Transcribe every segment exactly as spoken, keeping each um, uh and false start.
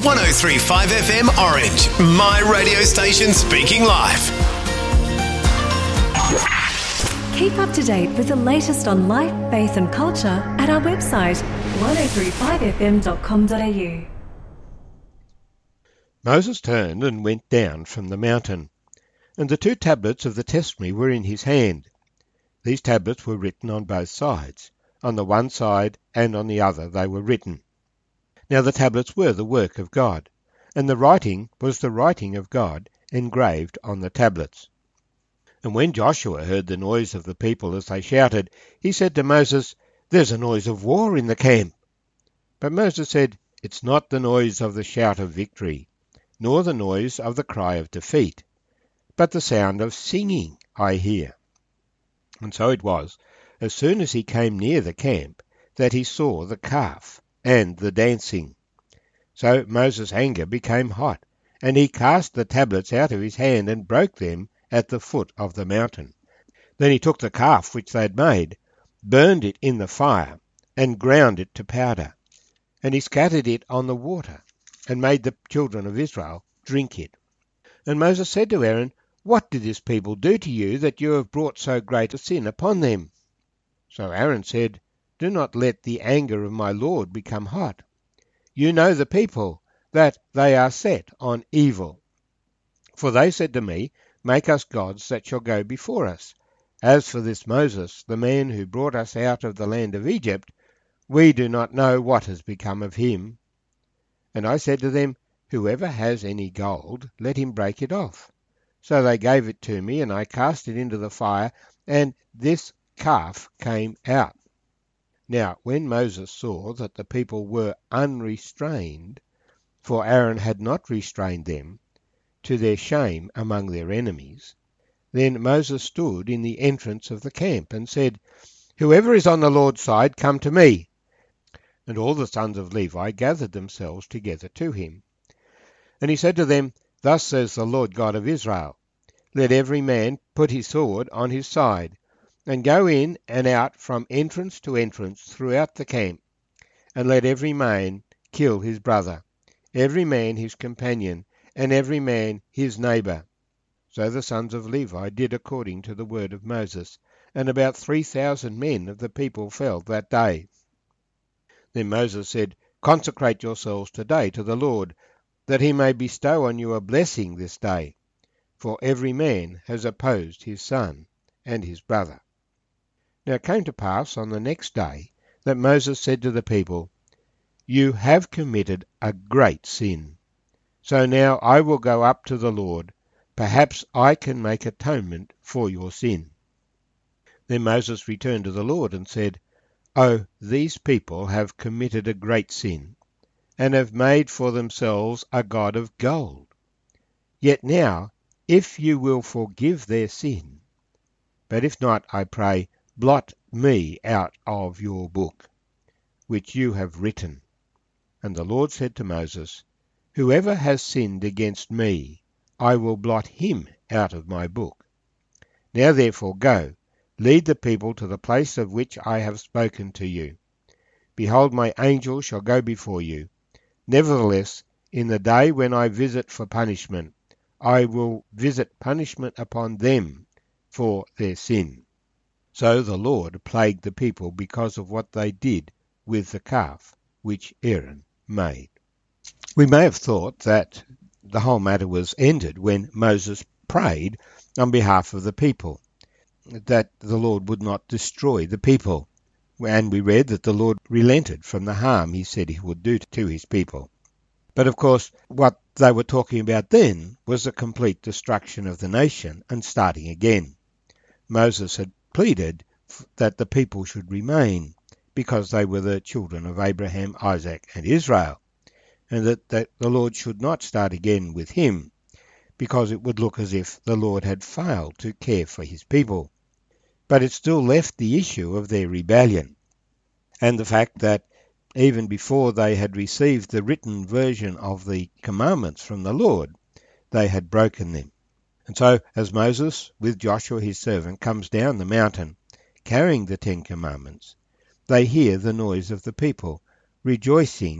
one oh three point five F M Orange, my radio station speaking live. Keep up to date with the latest on life, faith and culture at our website one oh three five f m dot com dot a u. Moses turned and went down from the mountain, and the two tablets of the testimony were in his hand. These tablets were written on both sides. On the one side and on the other they were written. Now the tablets were the work of God, and the writing was the writing of God engraved on the tablets. And when Joshua heard the noise of the people as they shouted, he said to Moses, "There's a noise of war in the camp." But Moses said, "It's not the noise of the shout of victory, nor the noise of the cry of defeat, but the sound of singing I hear." And so it was, as soon as he came near the camp, that he saw the calf and the dancing. So Moses' anger became hot, and he cast the tablets out of his hand and broke them at the foot of the mountain. Then he took the calf which they had made, burned it in the fire, and ground it to powder. And he scattered it on the water, and made the children of Israel drink it. And Moses said to Aaron, "What did this people do to you, that you have brought so great a sin upon them?" So Aaron said, "Do not let the anger of my Lord become hot. You know the people, that they are set on evil. For they said to me, 'Make us gods that shall go before us.' As for this Moses, the man who brought us out of the land of Egypt, we do not know what has become of him." And I said to them, "Whoever has any gold, let him break it off." So they gave it to me, and I cast it into the fire, and this calf came out. Now when Moses saw that the people were unrestrained, for Aaron had not restrained them, to their shame among their enemies, then Moses stood in the entrance of the camp, and said, "Whoever is on the Lord's side, come to me." And all the sons of Levi gathered themselves together to him. And he said to them, "Thus says the Lord God of Israel, let every man put his sword on his side, and go in and out from entrance to entrance throughout the camp, and let every man kill his brother, every man his companion, and every man his neighbour." So the sons of Levi did according to the word of Moses, and about three thousand men of the people fell that day. Then Moses said, "Consecrate yourselves today to the Lord, that he may bestow on you a blessing this day, for every man has opposed his son and his brother." Now it came to pass on the next day that Moses said to the people, "You have committed a great sin. So now I will go up to the Lord. Perhaps I can make atonement for your sin." Then Moses returned to the Lord and said, "Oh, these people have committed a great sin, and have made for themselves a god of gold. Yet now, if you will forgive their sin, but if not, I pray, blot me out of your book, which you have written." And the Lord said to Moses, "Whoever has sinned against me, I will blot him out of my book. Now therefore go, lead the people to the place of which I have spoken to you. Behold, my angel shall go before you. Nevertheless, in the day when I visit for punishment, I will visit punishment upon them for their sin." So the Lord plagued the people because of what they did with the calf which Aaron made. We may have thought that the whole matter was ended when Moses prayed on behalf of the people, that the Lord would not destroy the people. And we read that the Lord relented from the harm he said he would do to his people. But of course, what they were talking about then was the complete destruction of the nation and starting again. Moses had pleaded that the people should remain because they were the children of Abraham, Isaac, and Israel, and that, that the Lord should not start again with him, because it would look as if the Lord had failed to care for his people. But it still left the issue of their rebellion, and the fact that even before they had received the written version of the commandments from the Lord, they had broken them. And so, as Moses, with Joshua his servant, comes down the mountain, carrying the Ten Commandments, they hear the noise of the people, rejoicing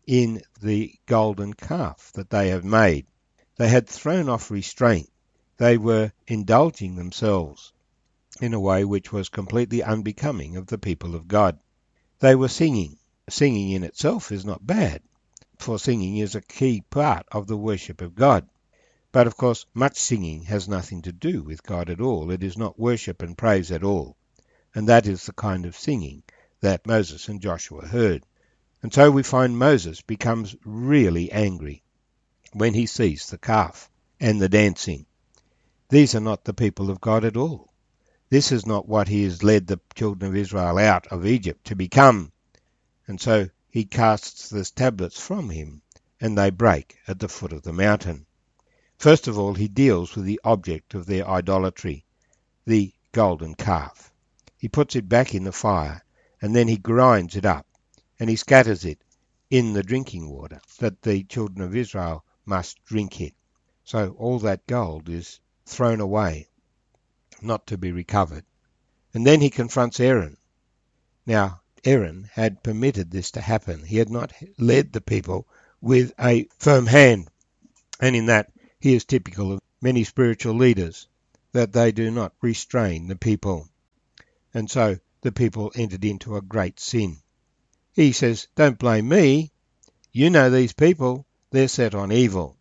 in the golden calf that they have made. They had thrown off restraint. They were indulging themselves in a way which was completely unbecoming of the people of God. They were singing. Singing in itself is not bad, for singing is a key part of the worship of God. But of course, much singing has nothing to do with God at all. It is not worship and praise at all. And that is the kind of singing that Moses and Joshua heard. And so we find Moses becomes really angry when he sees the calf and the dancing. These are not the people of God at all. This is not what he has led the children of Israel out of Egypt to become. And so he casts the tablets from him, and they break at the foot of the mountain. First of all, he deals with the object of their idolatry, the golden calf. He puts it back in the fire, and then he grinds it up, and he scatters it in the drinking water, that the children of Israel must drink it. So all that gold is thrown away, not to be recovered. And then he confronts Aaron. Now, Aaron had permitted this to happen. He had not led the people with a firm hand. And in that, he is typical of many spiritual leaders, that they do not restrain the people. And so the people entered into a great sin. He says, don't blame me. You know these people. They're set on evil.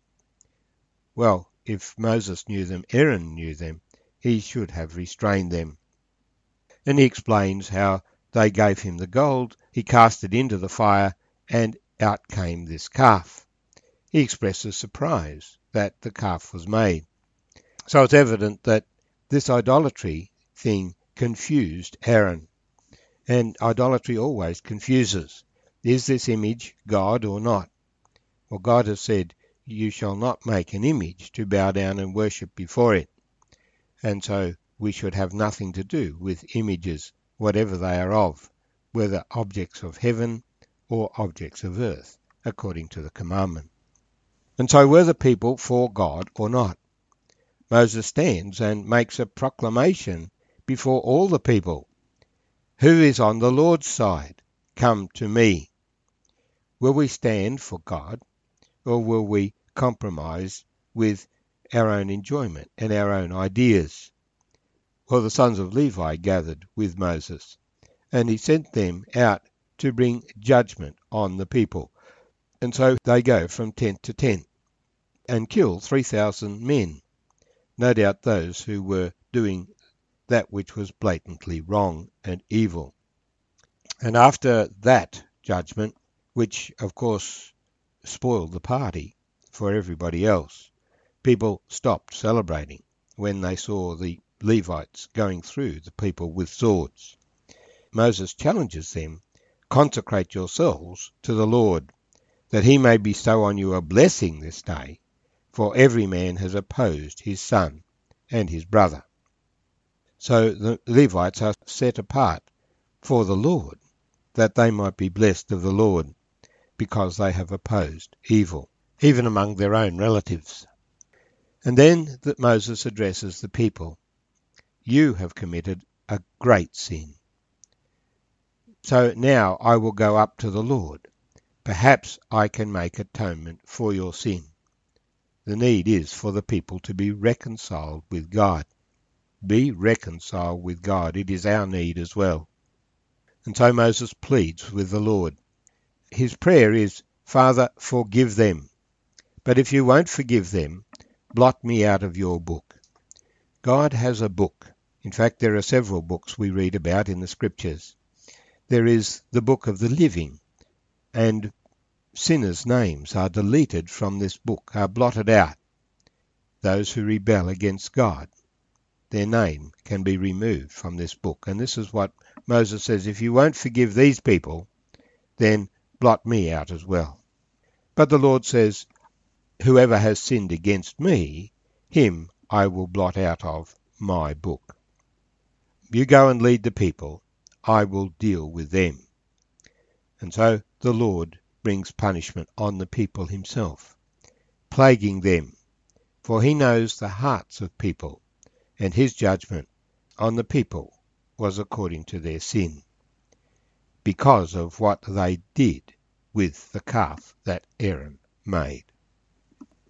Well, if Moses knew them, Aaron knew them, he should have restrained them. And he explains how they gave him the gold, he cast it into the fire, and out came this calf. He expresses surprise that the calf was made. So it's evident that this idolatry thing confused Aaron. And idolatry always confuses. Is this image God or not? Well, God has said, you shall not make an image to bow down and worship before it. And so we should have nothing to do with images, whatever they are of, whether objects of heaven or objects of earth, according to the commandment. And so were the people for God or not? Moses stands and makes a proclamation before all the people. Who is on the Lord's side? Come to me. Will we stand for God, or will we compromise with our own enjoyment and our own ideas? Well, the sons of Levi gathered with Moses, and he sent them out to bring judgment on the people. And so they go from tent to tent and kill three thousand men, no doubt those who were doing that which was blatantly wrong and evil. And after that judgment, which of course spoiled the party for everybody else, people stopped celebrating when they saw the Levites going through the people with swords. Moses challenges them, consecrate yourselves to the Lord, that he may bestow on you a blessing this day, for every man has opposed his son and his brother. So the Levites are set apart for the Lord, that they might be blessed of the Lord, because they have opposed evil, even among their own relatives. And then that Moses addresses the people. You have committed a great sin. So now I will go up to the Lord. Perhaps I can make atonement for your sin. The need is for the people to be reconciled with God. Be reconciled with God. It is our need as well. And so Moses pleads with the Lord. His prayer is, Father, forgive them. But if you won't forgive them, blot me out of your book. God has a book. In fact, there are several books we read about in the Scriptures. There is the book of the living, and sinners' names are deleted from this book, are blotted out. Those who rebel against God, their name can be removed from this book. And this is what Moses says, if you won't forgive these people, then blot me out as well. But the Lord says, whoever has sinned against me, him I will blot out of my book. You go and lead the people, I will deal with them. And so the Lord brings punishment on the people himself, plaguing them, for he knows the hearts of people, and his judgment on the people was according to their sin, because of what they did with the calf that Aaron made.